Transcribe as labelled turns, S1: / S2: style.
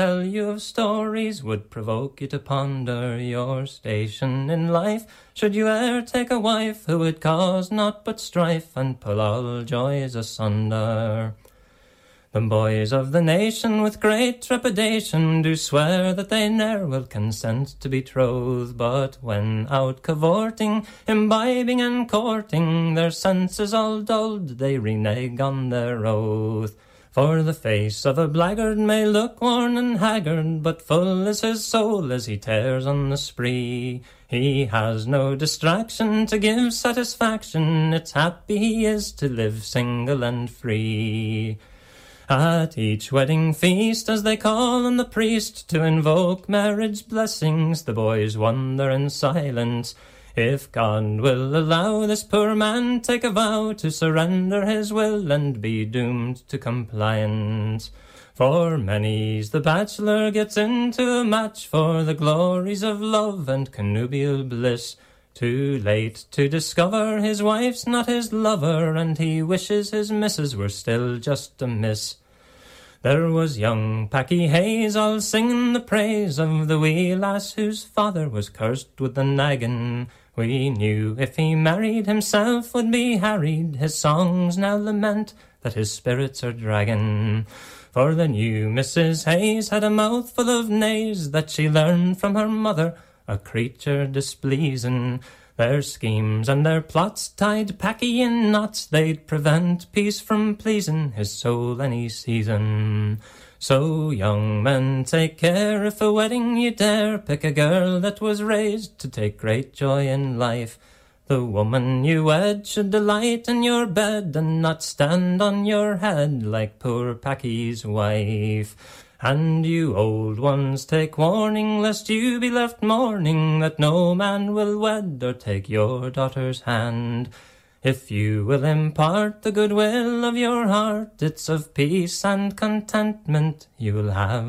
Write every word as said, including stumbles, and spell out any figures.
S1: tell you of stories, would provoke you to ponder your station in life. Should you e'er take a wife who would cause naught but strife and pull all joys asunder? The boys of the nation with great trepidation do swear that they ne'er will consent to betroth, but when out cavorting, imbibing and courting, their senses all dulled, they renege on their oath. For the face of a blackguard may look worn and haggard, but full is his soul as he tears on the spree. He has no distraction to give satisfaction, it's happy he is to live single and free. At each wedding feast, as they call on the priest to invoke marriage blessings, the boys wonder in silence if God will allow this poor man take a vow to surrender his will and be doomed to compliance. For many's the bachelor gets into a match for the glories of love and connubial bliss, too late to discover his wife's not his lover, and he wishes his missus were still just a miss. There was young Packy Hayes all singing the praise of the wee lass whose father was cursed with the naggin'. We knew if he married himself would be harried, his songs now lament that his spirits are dragging. For the new Missus Hayes had a mouthful of nays that she learned from her mother, a creature displeasing. Their schemes and their plots tied Packy in knots, they'd prevent peace from pleasing his soul any season. So young men, take care if a wedding you dare, pick a girl that was raised to take great joy in life. The woman you wed should delight in your bed and not stand on your head like poor Packy's wife. And you old ones, take warning, lest you be left mourning that no man will wed or take your daughter's hand. If you will impart the goodwill of your heart, it's of peace and contentment you will have.